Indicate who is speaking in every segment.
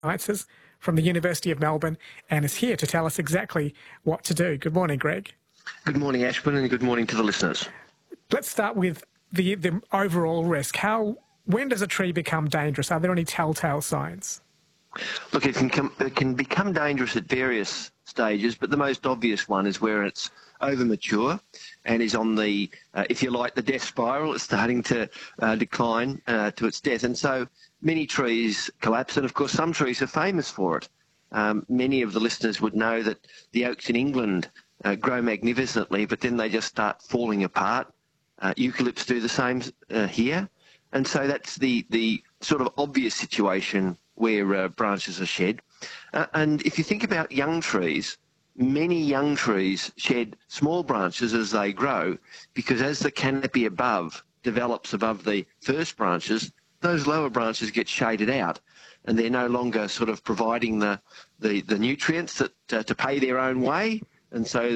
Speaker 1: Sciences from the University of Melbourne and is here to tell us exactly what to do. Good morning, Greg.
Speaker 2: Good morning, Ashwin, and good morning to the listeners.
Speaker 1: Let's start with the overall risk. When does a tree become dangerous? Are there any telltale signs?
Speaker 2: Look, it can become dangerous at various stages, but the most obvious one is where it's over-mature and is on the, if you like, the death spiral. It's starting to decline to its death. And so many trees collapse, and of course some trees are famous for it. Many of the listeners would know that the oaks in England grow magnificently, but then they just start falling apart. Eucalypts do the same here. And so that's the sort of obvious situation where branches are shed. And if you think about young trees, many young trees shed small branches as they grow, because as the canopy above develops above the first branches, those lower branches get shaded out, and they're no longer sort of providing the nutrients that to pay their own way, and so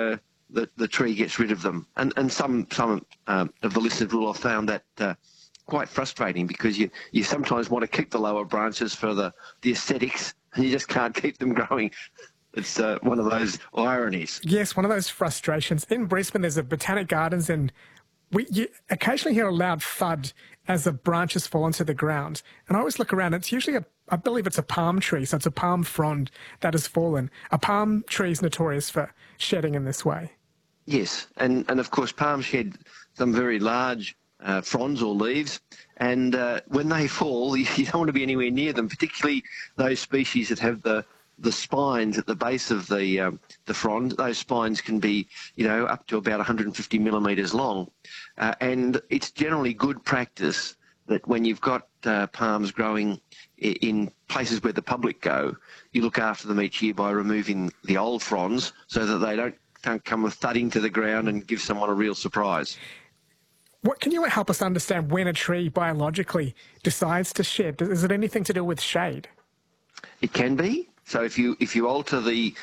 Speaker 2: the tree gets rid of them. And some of the listeners will have found that quite frustrating, because you sometimes want to keep the lower branches for the aesthetics, and you just can't keep them growing. It's one of those ironies.
Speaker 1: Yes, one of those frustrations. In Brisbane, there's a Botanic Gardens, and you occasionally hear a loud thud as the branches fall into the ground. And I always look around. It's usually I believe it's a palm tree, so it's a palm frond that has fallen. A palm tree is notorious for shedding in this way. Yes,
Speaker 2: and of course palms shed some very large fronds or leaves, and when they fall, you don't want to be anywhere near them, particularly those species that have the spines at the base of the frond. Those spines can be, up to about 150 millimetres long, and it's generally good practice that when you've got palms growing in places where the public go, you look after them each year by removing the old fronds so that they don't come thudding to the ground and give someone a real surprise.
Speaker 1: What can you help us understand when a tree biologically decides to shed? Is it anything to do with shade?
Speaker 2: It can be. So if you alter the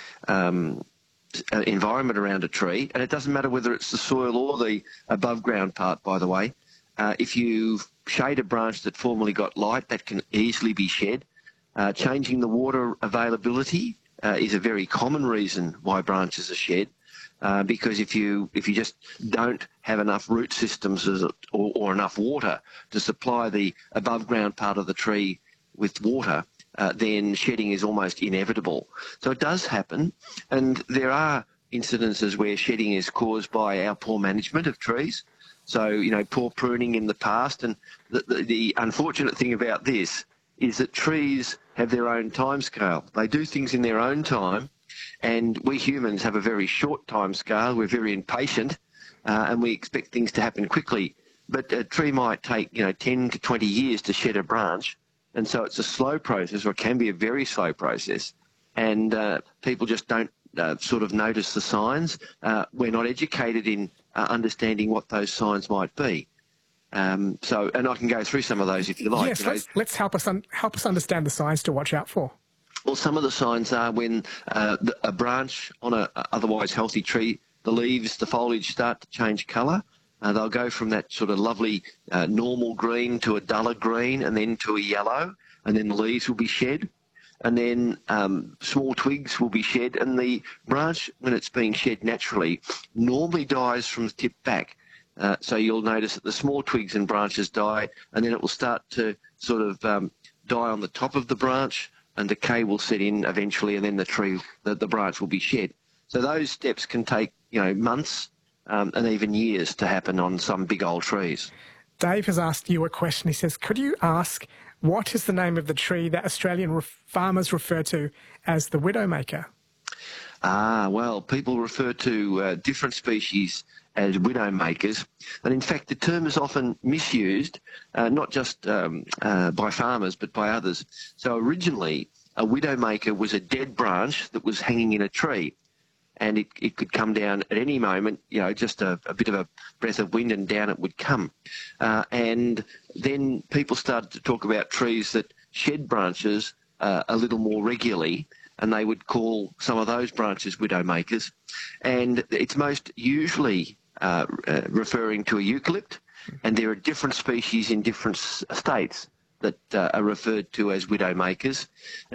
Speaker 2: environment around a tree, and it doesn't matter whether it's the soil or the above ground part, by the way, if you shade a branch that formerly got light, that can easily be shed. Changing the water availability is a very common reason why branches are shed. Because if you just don't have enough root systems or enough water to supply the above ground part of the tree with water, then shedding is almost inevitable. So it does happen, and there are incidences where shedding is caused by our poor management of trees. So, poor pruning in the past, and the unfortunate thing about this is that trees have their own time scale. They do things in their own time, and we humans have a very short time scale. We're very impatient, and we expect things to happen quickly. But a tree might take, 10 to 20 years to shed a branch, and so it's a slow process, or it can be a very slow process, and people just don't sort of notice the signs. We're not educated in understanding what those signs might be. And I can go through some of those if you like.
Speaker 1: Yes, let's help us understand the signs to watch out for.
Speaker 2: Well, some of the signs are when a branch on a otherwise healthy tree, the leaves, the foliage start to change colour. They'll go from that sort of lovely normal green to a duller green, and then to a yellow, and then the leaves will be shed. And then small twigs will be shed, and the branch, when it's being shed naturally, normally dies from the tip back. So you'll notice that the small twigs and branches die, and then it will start to sort of die on the top of the branch, and decay will set in eventually, and then the branch will be shed. So those steps can take, months and even years to happen on some big old trees.
Speaker 1: Dave has asked you a question. He says, could you ask what is the name of the tree that Australian farmers refer to as the widowmaker?
Speaker 2: Well, people refer to different species as widowmakers, and in fact the term is often misused, not just by farmers but by others. So originally a widowmaker was a dead branch that was hanging in a tree, and it could come down at any moment, just a bit of a breath of wind, and down it would come. And then people started to talk about trees that shed branches a little more regularly, and they would call some of those branches widowmakers. And it's most usually referring to a eucalypt, and there are different species in different states that are referred to as widowmakers.